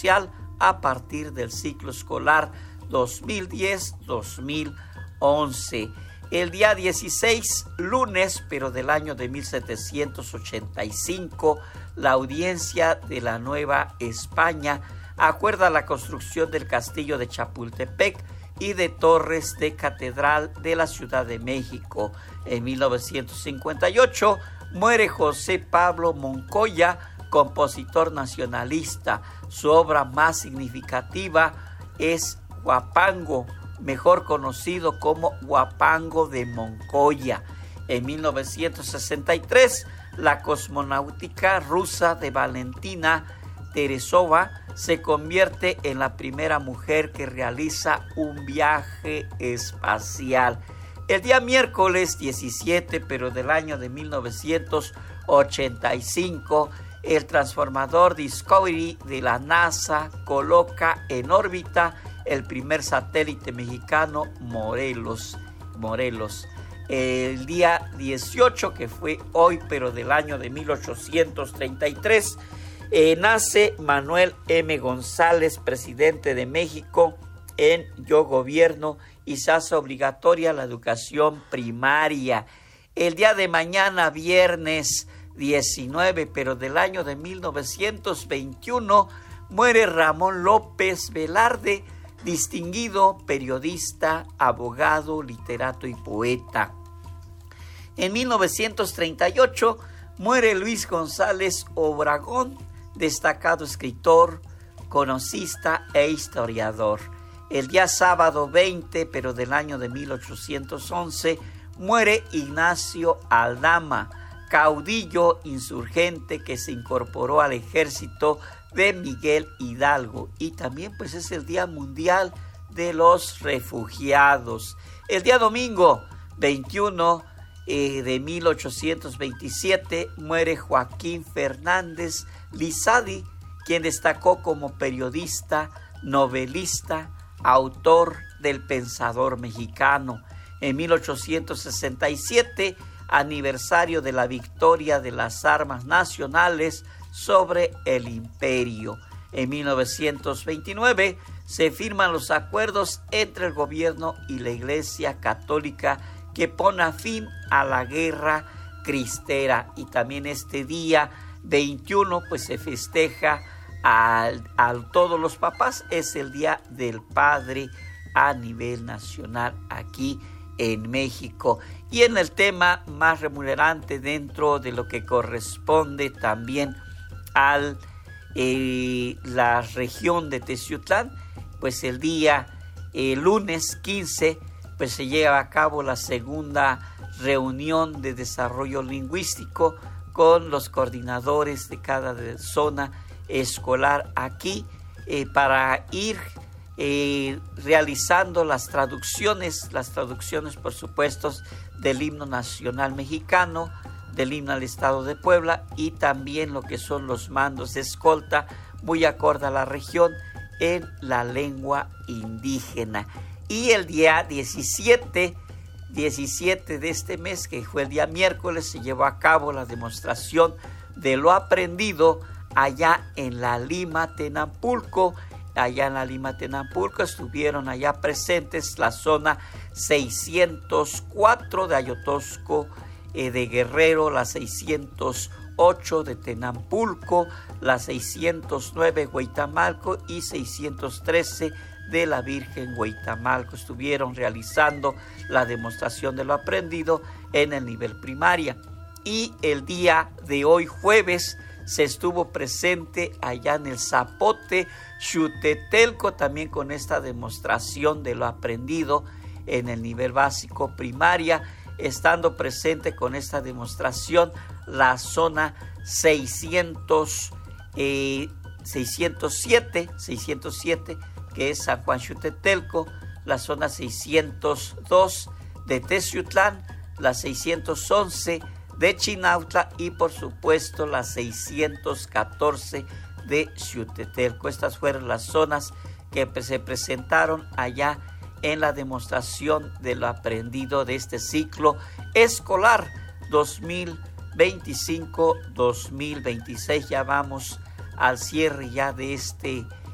social a partir del ciclo escolar 2010-2011. El día 16, lunes, pero del año de 1785, la audiencia de la Nueva España acuerda la construcción del castillo de Chapultepec y de torres de catedral de la Ciudad de México. En 1958 muere José Pablo Moncoya, compositor nacionalista. Su obra más significativa es Huapango, mejor conocido como Huapango de Moncoya. En 1963, la cosmonáutica rusa de Valentina Tereshova se convierte en la primera mujer que realiza un viaje espacial. El día miércoles 17, pero del año de 1985, el transformador Discovery de la NASA coloca en órbita el primer satélite mexicano, Morelos. El día 18, que fue hoy, pero del año de 1833, nace Manuel M. González, presidente de México, en Yo Gobierno, y se hace obligatoria la educación primaria. El día de mañana, viernes 19, pero del año de 1921, muere Ramón López Velarde, distinguido periodista, abogado, literato y poeta. En 1938 muere Luis González Obregón, destacado escritor, conocista e historiador. El día sábado 20, pero del año de 1811, muere Ignacio Aldama, caudillo insurgente que se incorporó al ejército de Miguel Hidalgo, y también pues es el Día Mundial de los Refugiados. El día domingo 21 de 1827 muere Joaquín Fernández Lizalde, quien destacó como periodista, novelista, autor del Pensador Mexicano. En 1867, aniversario de la victoria de las armas nacionales sobre el imperio. En 1929 se firman los acuerdos entre el gobierno y la Iglesia Católica que pone fin a la guerra cristera. Y también este día 21 pues se festeja a todos los papás. Es el Día del Padre a nivel nacional aquí en México. Y en el tema más remunerante dentro de lo que corresponde también a la región de Teciutlán, pues el día lunes 15 pues se lleva a cabo la segunda reunión de desarrollo lingüístico con los coordinadores de cada zona escolar aquí para ir realizando las traducciones por supuesto del himno nacional mexicano, del himno al Estado de Puebla, y también lo que son los mandos de escolta muy acorde a la región en la lengua indígena. Y el día 17 de este mes, que fue el día miércoles, se llevó a cabo la demostración de lo aprendido allá en la Lima Tenanpulco. Allá en la Lima Tenanpulco estuvieron allá presentes la zona 604 de Ayotosco de Guerrero, la 608 de Tenanpulco, la 609 Hueytamalco y 613 de la Virgen Hueytamalco. Estuvieron realizando la demostración de lo aprendido en el nivel primaria. Y el día de hoy, jueves, se estuvo presente allá en el Zapote, Xutetelco, también con esta demostración de lo aprendido en el nivel básico primaria, estando presente con esta demostración la zona 607, que es San Juan Xutetelco, la zona 602 de Teciutlán, la 611 de Chinautla y por supuesto la 614 de Xutetelco. Estas fueron las zonas que se presentaron allá en la demostración de lo aprendido de este ciclo escolar 2025-2026. Ya vamos al cierre ya de este